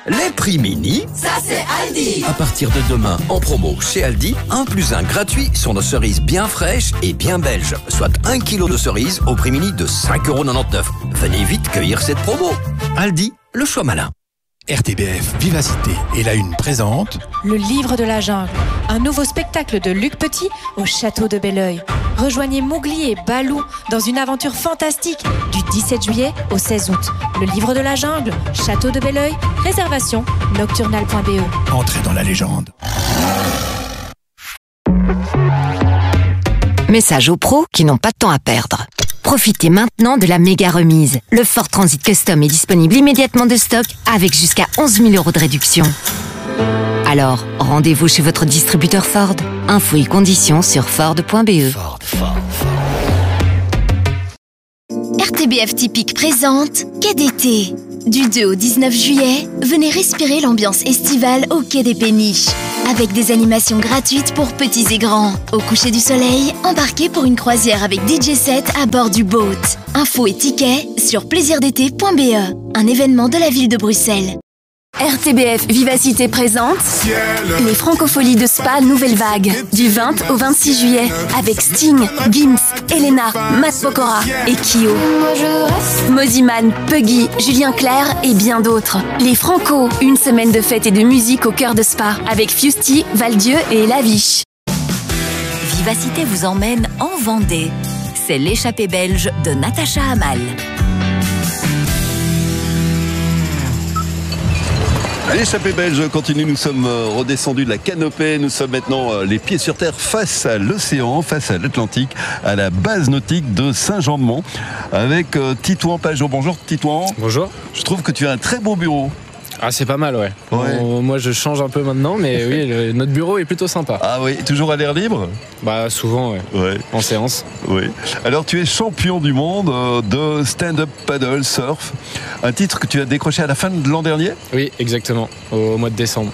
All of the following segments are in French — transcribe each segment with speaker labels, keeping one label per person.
Speaker 1: Les prix mini,
Speaker 2: ça c'est Aldi.
Speaker 1: À partir de demain, en promo chez Aldi, 1 + 1 gratuit sur nos cerises bien fraîches et bien belges. Soit 1 kg de cerises au prix mini de 5,99 €. Venez vite cueillir cette promo. Aldi, le choix malin.
Speaker 3: RTBF Vivacité et la Une présente
Speaker 4: Le Livre de la Jungle, un nouveau spectacle de Luc Petit au château de Belleuil. Rejoignez Mowgli et Balou dans une aventure fantastique du 17 juillet au 16 août. Le Livre de la Jungle, château de Belleuil, réservation nocturnal.be.
Speaker 3: Entrez dans la légende.
Speaker 5: Message aux pros qui n'ont pas de temps à perdre. Profitez maintenant de la méga remise. Le Ford Transit Custom est disponible immédiatement de stock avec jusqu'à 11 000 € de réduction. Alors, rendez-vous chez votre distributeur Ford. Infos et conditions sur Ford.be.
Speaker 6: RTBF Typique présente Quai d'été. Du 2 au 19 juillet, venez respirer l'ambiance estivale au Quai des Péniches. Avec des animations gratuites pour petits et grands. Au coucher du soleil, embarquez pour une croisière avec DJ set à bord du boat. Infos et tickets sur plaisirdété.be. Un événement de la ville de Bruxelles. RTBF Vivacité présente les Francopholies de Spa Nouvelle Vague du 20 au 26 juillet avec Sting, Gims, Elena, Matt Pokora et Kyo. Moziman, Puggy, Julien Clerc et bien d'autres. Les Franco, une semaine de fête et de musique au cœur de Spa avec Fusty, Valdieu et Laviche.
Speaker 7: Vivacité vous emmène en Vendée. C'est l'échappée belge de Natacha Hamal.
Speaker 8: L'échappée belge continue, nous sommes redescendus de la canopée, nous sommes maintenant les pieds sur terre face à l'océan, face à l'Atlantique, à la base nautique de Saint-Jean-de-Mont, avec Titouan Pajot. Bonjour Titouan.
Speaker 9: Bonjour.
Speaker 8: Je trouve que tu as un très beau bureau.
Speaker 9: Ah, c'est pas mal, ouais. Moi, je change un peu maintenant, mais oui, notre bureau est plutôt sympa.
Speaker 8: Ah oui, toujours à l'air libre?
Speaker 9: Bah, souvent, ouais. En séance.
Speaker 8: Oui. Alors, tu es champion du monde de stand-up paddle surf. Un titre que tu as décroché à la fin de l'an dernier?
Speaker 9: Oui, exactement. Au mois de décembre.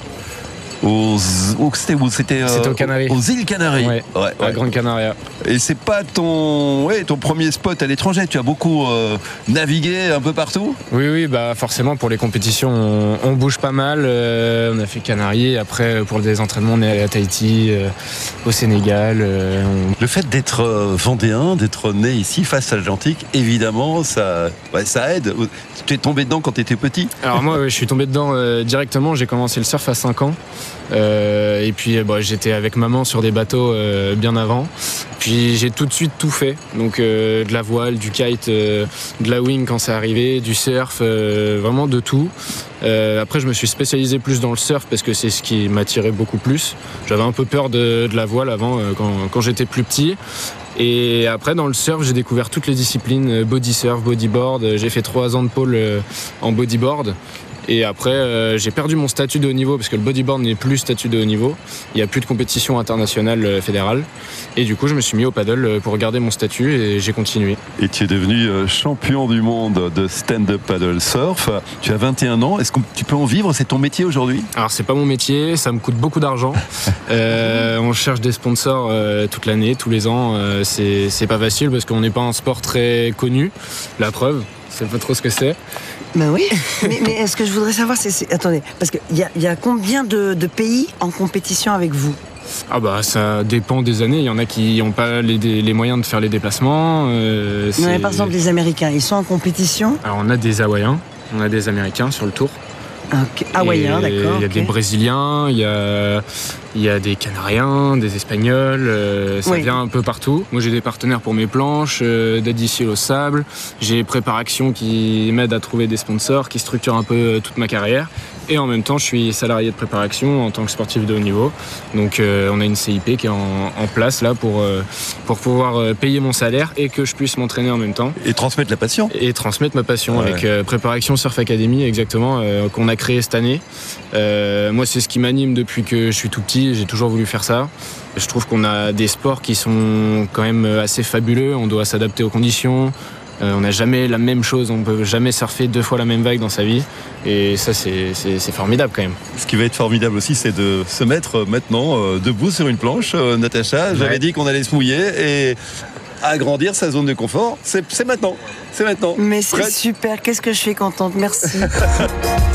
Speaker 8: C'était où? C'était
Speaker 9: aux Canaries.
Speaker 8: Aux îles Canaries.
Speaker 9: Ouais. À Grande Canaria.
Speaker 8: Et c'est pas ton premier spot à l'étranger. Tu as beaucoup navigué un peu partout.
Speaker 9: Oui, bah forcément pour les compétitions, on bouge pas mal. On a fait Canaries. Après pour des entraînements, on est allé à Tahiti, au Sénégal.
Speaker 8: Le fait d'être vendéen, d'être né ici face à l'Atlantique, évidemment, ça aide. Tu es tombé dedans quand tu étais petit?
Speaker 9: Alors moi, je suis tombé dedans directement. J'ai commencé le surf à 5 ans. Et puis j'étais avec maman sur des bateaux bien avant. Puis j'ai tout de suite tout fait. Donc de la voile, du kite, de la wing quand c'est arrivé, du surf, vraiment de tout. Après je me suis spécialisé plus dans le surf parce que c'est ce qui m'attirait beaucoup plus. J'avais un peu peur de la voile avant quand j'étais plus petit. Et après dans le surf j'ai découvert toutes les disciplines, body surf, bodyboard. J'ai fait 3 ans de pôle en bodyboard. Et après, j'ai perdu mon statut de haut niveau parce que le bodyboard n'est plus statut de haut niveau. Il n'y a plus de compétition internationale fédérale. Et du coup, je me suis mis au paddle pour garder mon statut et j'ai continué.
Speaker 8: Et tu es devenu champion du monde de stand-up paddle surf. Tu as 21 ans. Est-ce que tu peux en vivre? C'est ton métier aujourd'hui?
Speaker 9: Alors, c'est pas mon métier. Ça me coûte beaucoup d'argent. On cherche des sponsors toute l'année, tous les ans. C'est pas facile parce qu'on n'est pas un sport très connu. La preuve, je sais pas trop ce que c'est.
Speaker 10: Ben oui, mais ce que je voudrais savoir, attendez, parce qu'il y a combien de pays en compétition avec vous?
Speaker 9: Ah bah ça dépend des années, il y en a qui n'ont pas les moyens de faire les déplacements.
Speaker 10: Par exemple les Américains, ils sont en compétition?
Speaker 9: Alors on a des Hawaïens, on a des Américains sur le tour.
Speaker 10: Hawaïens, d'accord.
Speaker 9: Il y a des Brésiliens, il y a des Canariens, des Espagnols, ça vient un peu partout. Moi j'ai des partenaires pour mes planches, d'aide ici au sable. J'ai Préparaction qui m'aide à trouver des sponsors, qui structure un peu toute ma carrière. Et en même temps je suis salarié de Préparaction en tant que sportif de haut niveau. Donc on a une CIP qui est en place là pour pouvoir payer mon salaire et que je puisse m'entraîner en même temps.
Speaker 8: Et transmettre la passion.
Speaker 9: Et transmettre ma passion avec Préparaction Surf Academy exactement, qu'on a créé cette année. Moi c'est ce qui m'anime depuis que je suis tout petit. J'ai toujours voulu faire ça. Je trouve qu'on a des sports qui sont quand même assez fabuleux. On doit s'adapter aux conditions. On n'a jamais la même chose. On ne peut jamais surfer 2 fois la même vague dans sa vie. Et ça, c'est formidable quand même.
Speaker 8: Ce qui va être formidable aussi, c'est de se mettre maintenant debout sur une planche. Natacha, j'avais dit qu'on allait se mouiller et agrandir sa zone de confort. C'est maintenant. C'est maintenant.
Speaker 10: Mais c'est super. Qu'est-ce que je suis contente. Merci.